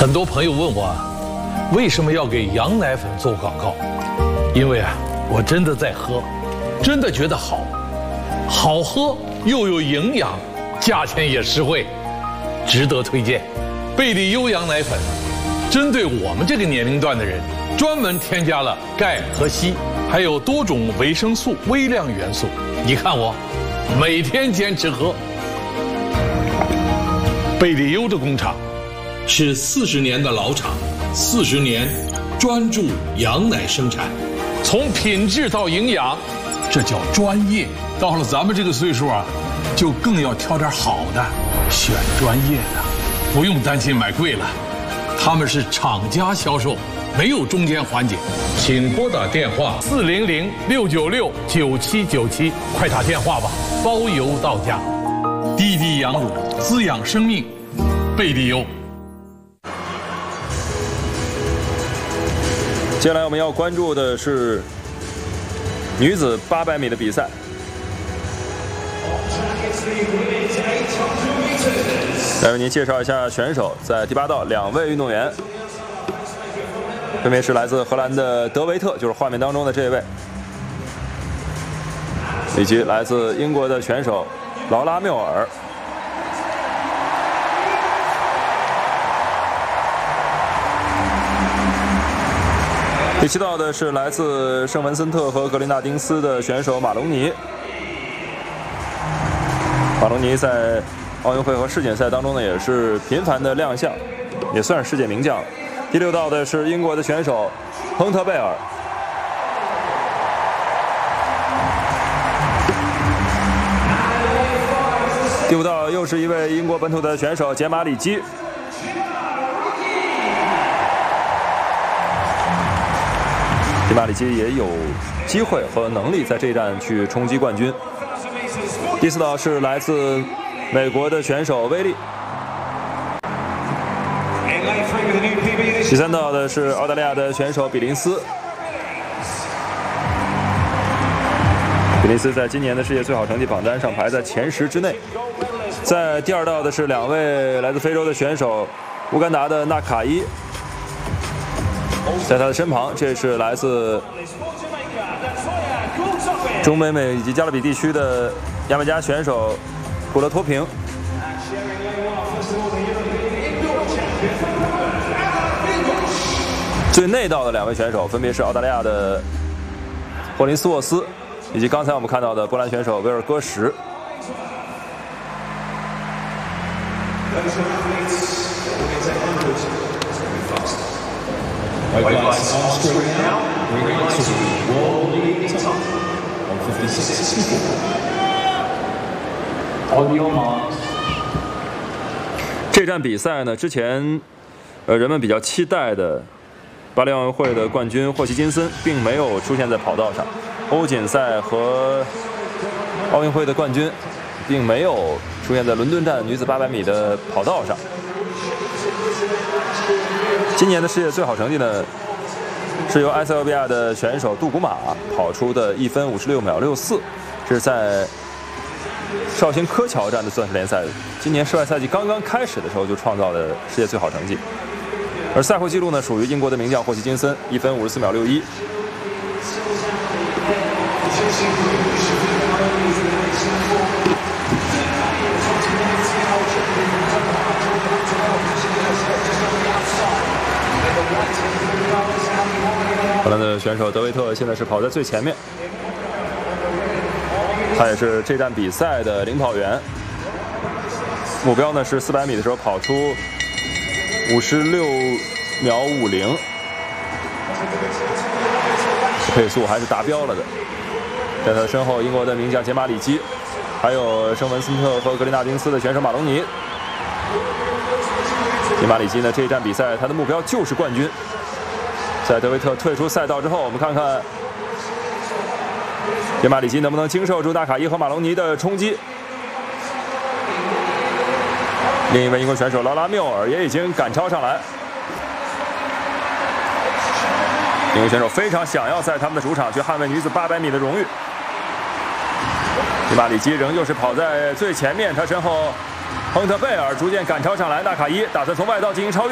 很多朋友问我，为什么要给羊奶粉做广告？因为我真的在喝，真的觉得好，好喝又有营养，价钱也实惠，值得推荐。贝利优羊奶粉，针对我们这个年龄段的人，专门添加了钙和硒，还有多种维生素、微量元素。你看我，每天坚持喝。贝利优的工厂是40年的老厂，40年专注羊奶生产，从品质到营养，这叫专业。到了咱们这个岁数就更要挑点好的，选专业的，不用担心买贵了。他们是厂家销售，没有中间环节。请拨打电话400-696-9797，快打电话吧，包邮到家。滴滴羊乳，滋养生命，贝利优。 接下来我们要关注的是女子800米的比赛。来为您介绍一下选手，在第8道2位运动员，分别是来自荷兰的德维特，就是画面当中的这位，以及来自英国的选手劳拉缪尔。第7道的是来自圣文森特和格林纳丁斯的选手马龙尼。马龙尼在奥运会和世锦赛当中呢，也是频繁的亮相，也算是世界名将。第6道的是英国的选手亨特贝尔。第5道又是一位英国本土的选手简马里基。简马里基也有机会和能力在这一站去冲击冠军。第4道是来自美国的选手威利。第3道的是澳大利亚的选手比林斯。比林斯在今年的世界最好成绩榜单上排在前10之内。在第2道的是2位来自非洲的选手，乌干达的纳卡伊，在他的身旁，这是来自中北美以及加勒比地区的牙买加选手普勒托平。最内道的2位选手分别是澳大利亚的霍林斯沃斯，以及刚才我们看到的波兰选手维尔戈什。这站比赛呢，之前人们比较期待的巴黎奥运会的冠军霍奇金森并没有出现在跑道上，欧锦赛和奥运会的冠军并没有出现在伦敦站女子800米的跑道上。今年的世界最好成绩呢，是由埃塞俄比亚的选手杜古马跑出的1分56秒64，这是在绍兴柯桥站的钻石联赛，今年室外赛季刚刚开始的时候就创造了世界最好成绩。而赛会纪录呢，属于英国的名将霍奇金森1分54秒61。荷兰的选手德维特现在是跑在最前面，他也是这站比赛的领跑员。目标呢是400米的时候跑出56秒50，配速还是达标了的。在他的身后，英国的名将简马里基，还有圣文森特和格林纳丁斯的选手马龙尼。简马里基呢，这一站比赛他的目标就是冠军。在德维特退出赛道之后，我们看看简马里基能不能经受住纳卡伊和马龙尼的冲击。另一位英国选手劳拉缪尔也已经赶超上来。英国选手非常想要在他们的主场去捍卫女子800米的荣誉。简马里基仍旧是跑在最前面，他身后亨特贝尔逐渐赶超上来，纳卡伊打算从外道进行超越。